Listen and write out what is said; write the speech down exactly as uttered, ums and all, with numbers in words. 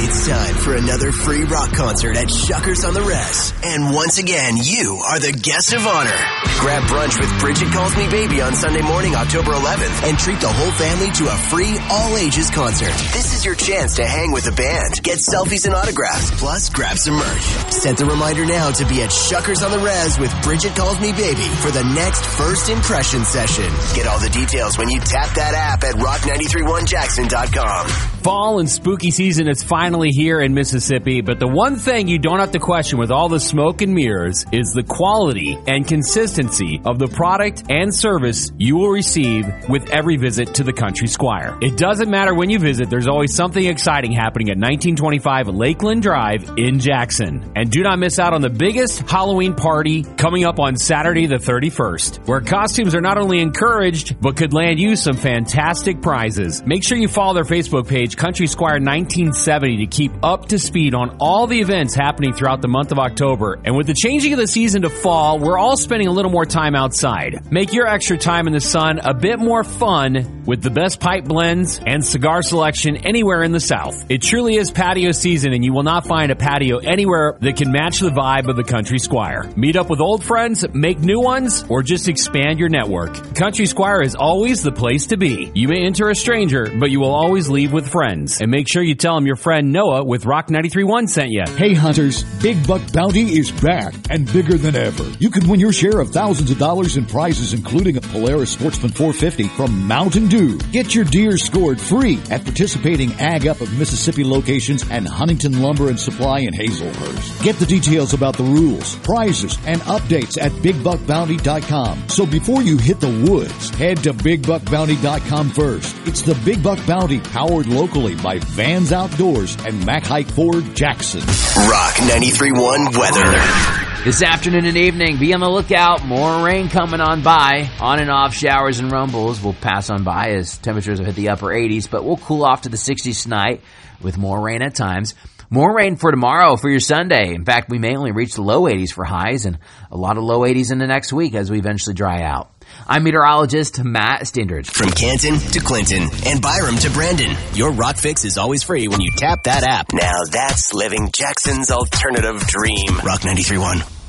It's time for another free rock concert at Shuckers on the Res. And once again, you are the guest of honor. Grab brunch with Bridget Calls Me Baby on Sunday morning, October eleventh, and treat the whole family to a free all-ages concert. This is your chance to hang with the band, get selfies and autographs, plus grab some merch. Set the reminder now to be at Shuckers on the Res with Bridget Calls Me Baby for the next first impression session. Get all the details when you tap that app at rock nine three one jackson dot com. Fall and spooky season is finally here in Mississippi, but the one thing you don't have to question with all the smoke and mirrors is the quality and consistency of the product and service you will receive with every visit to the Country Squire. It doesn't matter when you visit, there's always something exciting happening at nineteen twenty-five Lakeland Drive in Jackson. And do not miss out on the biggest Halloween party coming up on Saturday the thirty-first, where costumes are not only encouraged, but could land you some fantastic prizes. Make sure you follow their Facebook page, Country Squire nineteen seventy, to keep up to speed on all the events happening throughout the month of October. And with the changing of the season to fall, we're all spending a little more time outside. Make your extra time in the sun a bit more fun with the best pipe blends and cigar selection anywhere in the South. It truly is patio season, and you will not find a patio anywhere that can match the vibe of the Country Squire. Meet up with old friends, make new ones, or just expand your network. Country Squire is always the place to be. You may enter a stranger, but you will always leave with friends. And make sure you tell them your friend Noah with Rock ninety-three point one sent you. Hey hunters, Big Buck Bounty is back and bigger than ever. You can win your share of thousands of dollars in prizes, including a Polaris Sportsman four fifty from Mountain Dew. Get your deer scored free at participating Ag Up of Mississippi locations and Huntington Lumber and Supply in Hazelhurst. Get the details about the rules, prizes, and updates at big buck bounty dot com. So before you hit the woods, head to big buck bounty dot com first. It's the Big Buck Bounty, powered locally by Vans Outdoors and Mack Hike Ford Jackson. Rock ninety-three point one weather. This afternoon and evening, be on the lookout. More rain coming on by. On and off showers and rumbles will pass on by as temperatures will hit the upper eighties, but we'll cool off to the sixties tonight with more rain at times. More rain for tomorrow for your Sunday. In fact, we may only reach the low eighties for highs and a lot of low eighties in the next week as we eventually dry out. I'm meteorologist Matt Stindridge. From Canton to Clinton and Byram to Brandon, your Rock Fix is always free when you tap that app. Now that's living Jackson's alternative dream. Rock ninety-three point one.